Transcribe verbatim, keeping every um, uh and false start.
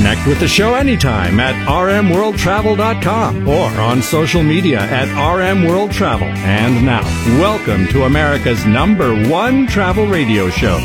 Connect with the show anytime at r m world travel dot com or on social media at R M World Travel. And now, welcome to America's number one travel radio show,